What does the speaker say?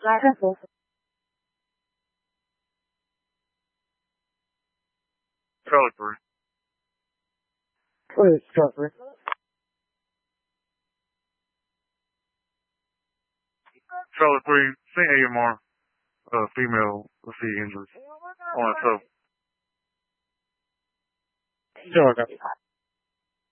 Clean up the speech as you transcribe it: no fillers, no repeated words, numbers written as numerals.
Charlie 3. What is Charlie? Charlie 3, send AMR, female, let's see, injuries on a toe. Sure,